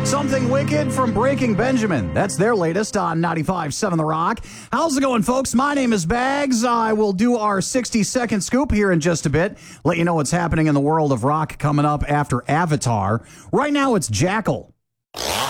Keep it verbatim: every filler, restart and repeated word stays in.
Something Wicked from Breaking Benjamin. That's their latest on ninety-five point seven The Rock. How's it going, folks? My name is Bags. I will do our sixty-second scoop here in just a bit. Let you know what's happening in the world of rock coming up after Avatar. Right now, it's Jackal.